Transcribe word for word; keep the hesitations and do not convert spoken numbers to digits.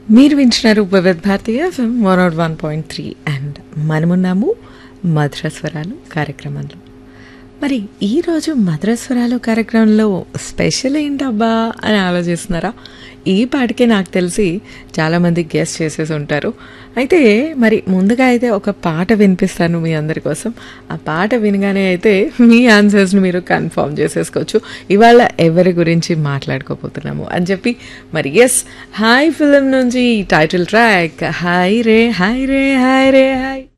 మీరు వింటున్నారు వివిధ భారతీయ FM one not one point three and మనమున్నాము మధురస్వరాలు కార్యక్రమంలో. మరి ఈరోజు మధురస్వరాలు కార్యక్రమంలో స్పెషల్ ఏంటబ్బా అని ఆలోచిస్తున్నారా? ఈ పాటికే నాకు తెలిసి చాలామంది గెస్ట్ చేసేసి ఉంటారు. అయితే మరి ముందుగా అయితే ఒక పాట వినిపిస్తాను మీ అందరి కోసం. ఆ పాట వినగానే అయితే మీ ఆన్సర్స్ని మీరు కన్ఫర్మ్ చేసేసుకోవచ్చు ఇవాళ ఎవరి గురించి మాట్లాడుకోబోతున్నాము అని చెప్పి. మరి ఎస్, హాయ్ ఫిలిం నుంచి టైటిల్ ట్రాక్ హాయ్ రే హాయ్ రే హాయ్ రే హాయ్.